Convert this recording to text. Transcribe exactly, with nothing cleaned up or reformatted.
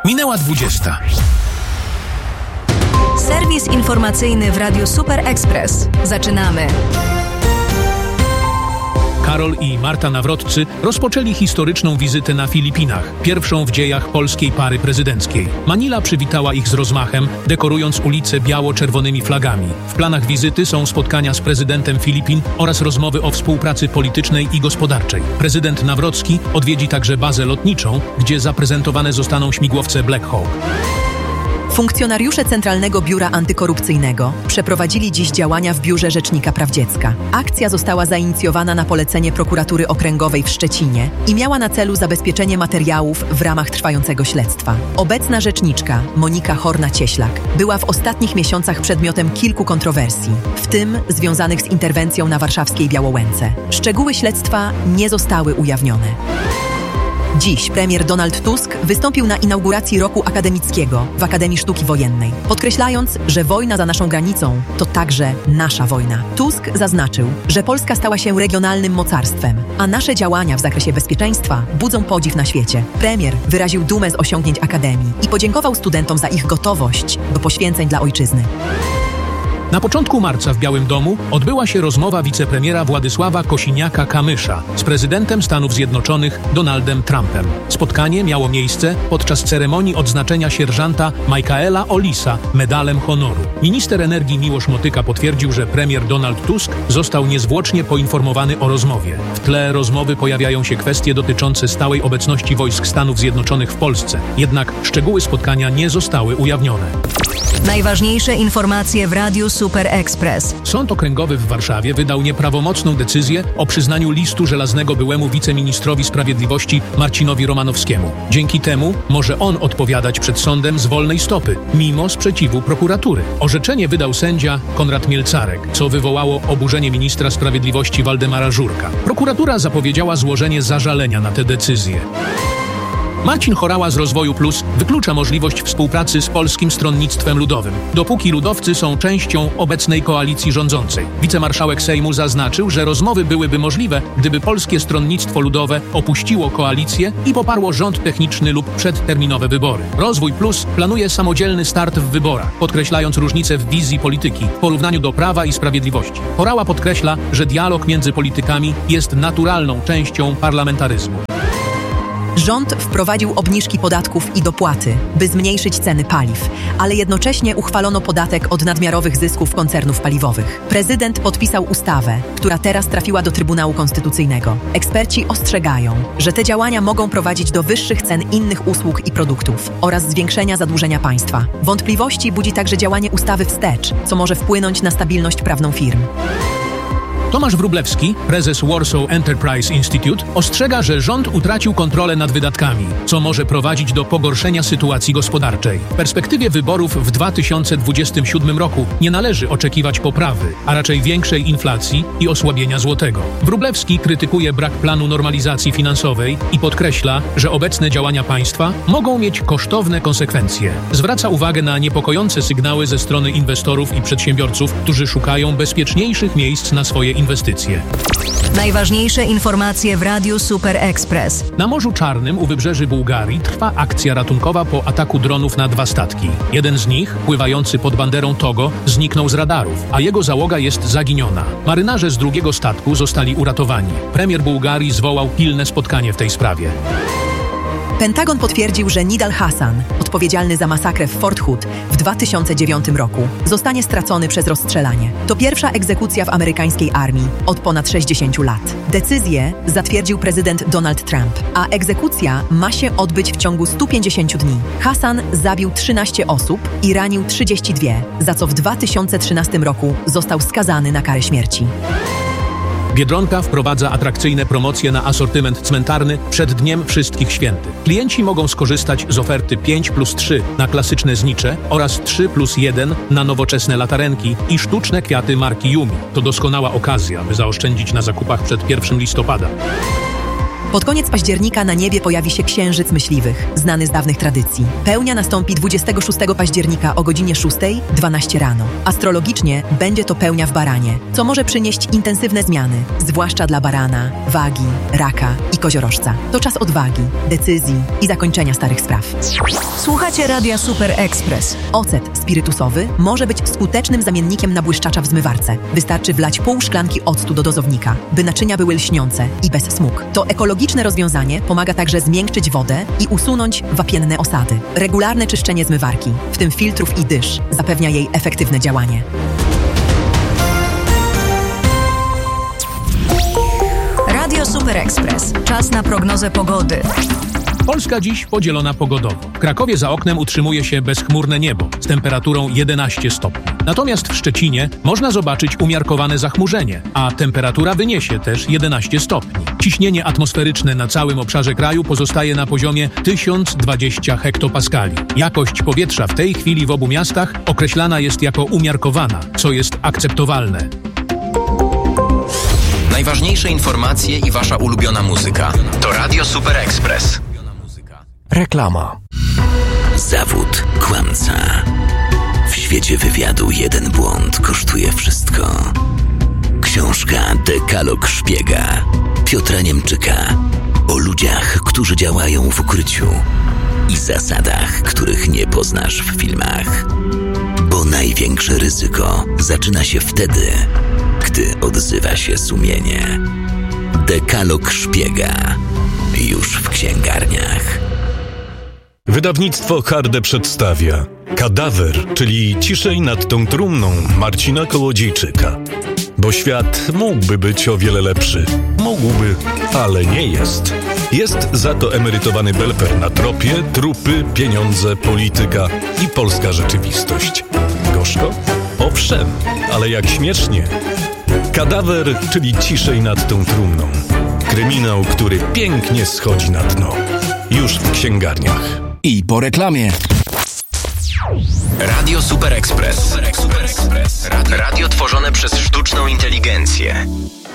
Minęła dwudziesta. Serwis informacyjny w Radiu Super Express. Zaczynamy. Karol i Marta Nawrotcy rozpoczęli historyczną wizytę na Filipinach, pierwszą w dziejach polskiej pary prezydenckiej. Manila przywitała ich z rozmachem, dekorując ulice biało-czerwonymi flagami. W planach wizyty są spotkania z prezydentem Filipin oraz rozmowy o współpracy politycznej i gospodarczej. Prezydent Nawrocki odwiedzi także bazę lotniczą, gdzie zaprezentowane zostaną śmigłowce Black Hawk. Funkcjonariusze Centralnego Biura Antykorupcyjnego przeprowadzili dziś działania w Biurze Rzecznika Praw Dziecka. Akcja została zainicjowana na polecenie Prokuratury Okręgowej w Szczecinie i miała na celu zabezpieczenie materiałów w ramach trwającego śledztwa. Obecna rzeczniczka, Monika Horna-Cieślak, była w ostatnich miesiącach przedmiotem kilku kontrowersji, w tym związanych z interwencją na warszawskiej Białołęce. Szczegóły śledztwa nie zostały ujawnione. Dziś premier Donald Tusk wystąpił na inauguracji roku akademickiego w Akademii Sztuki Wojennej, podkreślając, że wojna za naszą granicą to także nasza wojna. Tusk zaznaczył, że Polska stała się regionalnym mocarstwem, a nasze działania w zakresie bezpieczeństwa budzą podziw na świecie. Premier wyraził dumę z osiągnięć Akademii i podziękował studentom za ich gotowość do poświęceń dla ojczyzny. Na początku marca w Białym Domu odbyła się rozmowa wicepremiera Władysława Kosiniaka-Kamysza z prezydentem Stanów Zjednoczonych Donaldem Trumpem. Spotkanie miało miejsce podczas ceremonii odznaczenia sierżanta Michaela Olisa medalem honoru. Minister energii Miłosz Motyka potwierdził, że premier Donald Tusk został niezwłocznie poinformowany o rozmowie. W tle rozmowy pojawiają się kwestie dotyczące stałej obecności wojsk Stanów Zjednoczonych w Polsce. Jednak szczegóły spotkania nie zostały ujawnione. Najważniejsze informacje w Radiu Super Express. Sąd Okręgowy w Warszawie wydał nieprawomocną decyzję o przyznaniu listu żelaznego byłemu wiceministrowi sprawiedliwości Marcinowi Romanowskiemu. Dzięki temu może on odpowiadać przed sądem z wolnej stopy, mimo sprzeciwu prokuratury. Orzeczenie wydał sędzia Konrad Mielcarek, co wywołało oburzenie ministra sprawiedliwości Waldemara Żurka. Prokuratura zapowiedziała złożenie zażalenia na tę decyzję. Marcin Horała z Rozwoju Plus wyklucza możliwość współpracy z Polskim Stronnictwem Ludowym, dopóki ludowcy są częścią obecnej koalicji rządzącej. Wicemarszałek Sejmu zaznaczył, że rozmowy byłyby możliwe, gdyby Polskie Stronnictwo Ludowe opuściło koalicję i poparło rząd techniczny lub przedterminowe wybory. Rozwój Plus planuje samodzielny start w wyborach, podkreślając różnice w wizji polityki w porównaniu do Prawa i Sprawiedliwości. Horała podkreśla, że dialog między politykami jest naturalną częścią parlamentaryzmu. Rząd wprowadził obniżki podatków i dopłaty, by zmniejszyć ceny paliw, ale jednocześnie uchwalono podatek od nadmiarowych zysków koncernów paliwowych. Prezydent podpisał ustawę, która teraz trafiła do Trybunału Konstytucyjnego. Eksperci ostrzegają, że te działania mogą prowadzić do wyższych cen innych usług i produktów oraz zwiększenia zadłużenia państwa. Wątpliwości budzi także działanie ustawy wstecz, co może wpłynąć na stabilność prawną firm. Tomasz Wróblewski, prezes Warsaw Enterprise Institute, ostrzega, że rząd utracił kontrolę nad wydatkami, co może prowadzić do pogorszenia sytuacji gospodarczej. W perspektywie wyborów w dwa tysiące dwudziestym siódmym roku nie należy oczekiwać poprawy, a raczej większej inflacji i osłabienia złotego. Wróblewski krytykuje brak planu normalizacji finansowej i podkreśla, że obecne działania państwa mogą mieć kosztowne konsekwencje. Zwraca uwagę na niepokojące sygnały ze strony inwestorów i przedsiębiorców, którzy szukają bezpieczniejszych miejsc na swoje inwestycje. Najważniejsze informacje w Radiu Super Express. Na Morzu Czarnym u wybrzeży Bułgarii trwa akcja ratunkowa po ataku dronów na dwa statki. Jeden z nich, pływający pod banderą Togo, zniknął z radarów, a jego załoga jest zaginiona. Marynarze z drugiego statku zostali uratowani. Premier Bułgarii zwołał pilne spotkanie w tej sprawie. Pentagon potwierdził, że Nidal Hasan, odpowiedzialny za masakrę w Fort Hood w dwa tysiące dziewiątym roku, zostanie stracony przez rozstrzelanie. To pierwsza egzekucja w amerykańskiej armii od ponad sześćdziesięciu lat. Decyzję zatwierdził prezydent Donald Trump, a egzekucja ma się odbyć w ciągu stu pięćdziesięciu dni. Hasan zabił trzynaście osób i ranił trzydzieści dwie, za co w dwa tysiące trzynastym roku został skazany na karę śmierci. Biedronka wprowadza atrakcyjne promocje na asortyment cmentarny przed Dniem Wszystkich Świętych. Klienci mogą skorzystać z oferty pięć plus trzy na klasyczne znicze oraz trzy plus jeden na nowoczesne latarenki i sztuczne kwiaty marki Yumi. To doskonała okazja, by zaoszczędzić na zakupach przed pierwszym listopada. Pod koniec października na niebie pojawi się księżyc myśliwych, znany z dawnych tradycji. Pełnia nastąpi dwudziestego szóstego października o godzinie szóstej dwanaście rano. Astrologicznie będzie to pełnia w baranie, co może przynieść intensywne zmiany, zwłaszcza dla barana, wagi, raka i koziorożca. To czas odwagi, decyzji i zakończenia starych spraw. Słuchacie Radia Super Express. Ocet spirytusowy może być skutecznym zamiennikiem nabłyszczacza w zmywarce. Wystarczy wlać pół szklanki octu do dozownika, by naczynia były lśniące i bez smug. To ekologiczne rozwiązanie pomaga także zmiękczyć wodę i usunąć wapienne osady. Regularne czyszczenie zmywarki, w tym filtrów i dysz, zapewnia jej efektywne działanie. Radio Super Express. Czas na prognozę pogody. Polska dziś podzielona pogodowo. W Krakowie za oknem utrzymuje się bezchmurne niebo z temperaturą jedenaście stopni. Natomiast w Szczecinie można zobaczyć umiarkowane zachmurzenie, a temperatura wyniesie też jedenaście stopni. Ciśnienie atmosferyczne na całym obszarze kraju pozostaje na poziomie tysiąc dwadzieścia hektopaskali. Jakość powietrza w tej chwili w obu miastach określana jest jako umiarkowana, co jest akceptowalne. Najważniejsze informacje i wasza ulubiona muzyka to Radio Super Express. Reklama. Zawód kłamca. W świecie wywiadu jeden błąd kosztuje wszystko. Książka Dekalog Szpiega Piotra Niemczyka o ludziach, którzy działają w ukryciu i zasadach, których nie poznasz w filmach. Bo największe ryzyko zaczyna się wtedy, gdy odzywa się sumienie. Dekalog Szpiega już w księgarniach. Wydawnictwo Harde przedstawia Kadawer, czyli Ciszej nad tą trumną Marcina Kołodziejczyka. Bo świat mógłby być o wiele lepszy. Mógłby, ale nie jest. Jest za to emerytowany belper na tropie, trupy, pieniądze, polityka i polska rzeczywistość. Gorzko? Owszem, ale jak śmiesznie. Kadawer, czyli Ciszej nad tą trumną. Kryminał, który pięknie schodzi na dno. Już w księgarniach. I po reklamie. Radio Super Express. Radio tworzone przez sztuczną inteligencję.